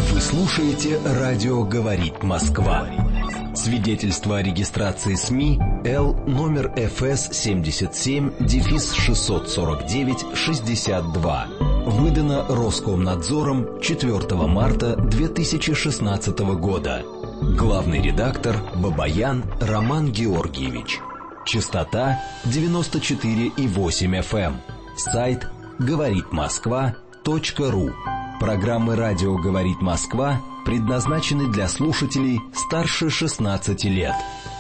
Вы слушаете «Радио говорит Москва». Свидетельство о регистрации СМИ Л номер ФС 77-649-62. Выдано Роскомнадзором 4 марта 2016 года. Главный редактор Бабаян Роман Георгиевич. Частота 94,8 FM. Сайт говоритмосква.ру. Программы «Радио говорит Москва» предназначены для слушателей старше 16 лет.